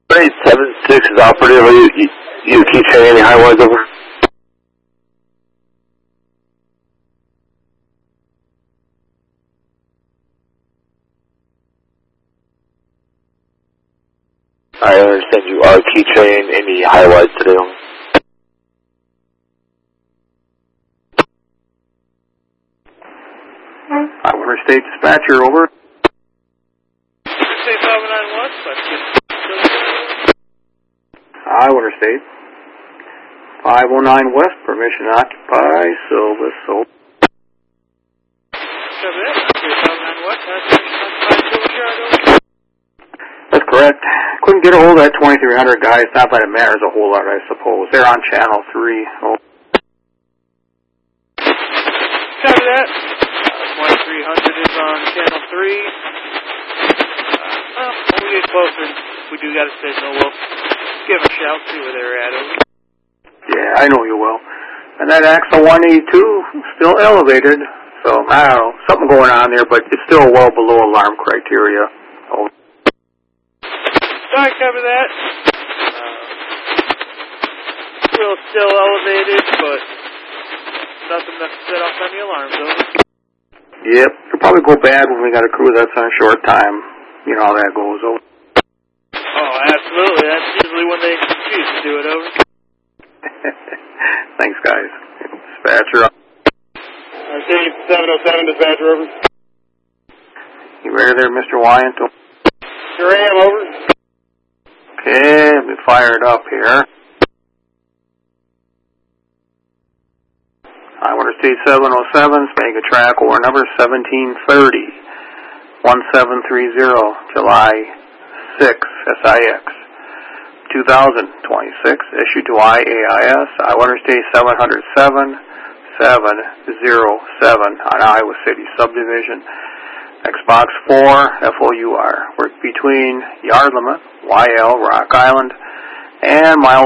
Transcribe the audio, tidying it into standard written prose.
876 is operative. You keep carrying any highways over? I understand you are key train any highways today. Iowa State Dispatcher, over. State 509 West, Iowa State 509 West, permission to occupy Silvis. So. That's correct. Couldn't get a hold of that 2300 guy. It's not that it matters a whole lot, I suppose. They're on channel 3. Oh. Copy that. 2300 is on channel 3. When we get closer, we do got a signal. We'll give them a shout, see where they're at. Over. Yeah, I know you will. And that Axle 182 still elevated. So, I don't know, something going on there, but it's still well below alarm criteria. Oh. Alright, cover that. Still elevated, but nothing to set off any alarms, over. Yep, it'll probably go bad when we got a crew that's on short time. You know how that goes, over. Oh, absolutely. That's usually when they choose to do it, over. Thanks, guys. Dispatcher. State 707, dispatcher, over. You ready there, Mr. Wyant? Sure am, over. Okay, I'll be fired up here. Iowa State 707, make a track or number 1730-1730, July 6, SIX, 2026, issued to IAIS, Iowa State 707-707 on Iowa City Subdivision, Xbox 4, FOUR, work between Yard Limit, YL, Rock Island, and Mile